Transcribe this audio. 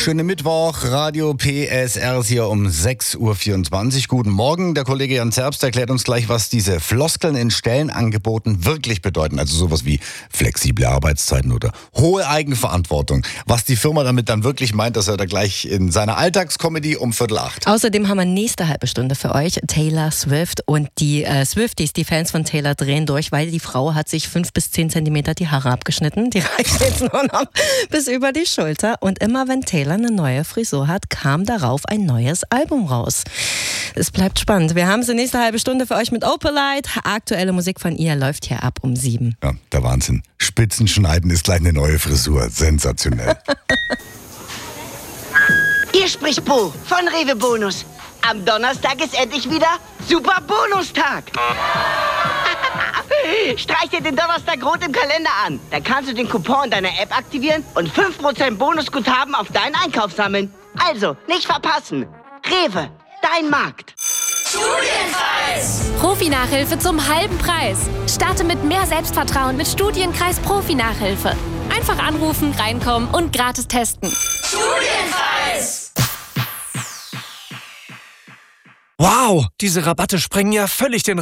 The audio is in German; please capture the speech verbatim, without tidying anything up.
Schönen Mittwoch, Radio P S R ist hier um sechs Uhr vierundzwanzig. Guten Morgen, der Kollege Jan Zerbst erklärt uns gleich, was diese Floskeln in Stellenangeboten wirklich bedeuten. Also sowas wie flexible Arbeitszeiten oder hohe Eigenverantwortung. Was die Firma damit dann wirklich meint, das hört er gleich in seiner Alltagscomedy um Viertel acht. Außerdem haben wir nächste halbe Stunde für euch Taylor Swift und die äh, Swifties, die Fans von Taylor, drehen durch, weil die Frau hat sich fünf bis zehn Zentimeter die Haare abgeschnitten. Die reichen jetzt nur noch bis über die Schulter. Und immer wenn Taylor eine neue Frisur hat, kam darauf ein neues Album raus. Es bleibt spannend. Wir haben es in nächster halbe Stunde für euch mit Opalite. Aktuelle Musik von ihr läuft hier ab um sieben. Ja, der Wahnsinn. Spitzenschneiden ist gleich eine neue Frisur. Sensationell. Hier spricht Bo von Rewe Bonus. Am Donnerstag ist endlich wieder Super Bonustag. Streich dir den Donnerstag rot im Kalender an. Dann kannst du den Coupon in deiner App aktivieren und fünf Prozent Bonusguthaben auf deinen Einkauf sammeln. Also, nicht verpassen. Rewe, dein Markt. Studienkreis! Profi-Nachhilfe zum halben Preis. Starte mit mehr Selbstvertrauen mit Studienkreis Profi-Nachhilfe. Einfach anrufen, reinkommen und gratis testen. Studienkreis! Wow, diese Rabatte sprengen ja völlig den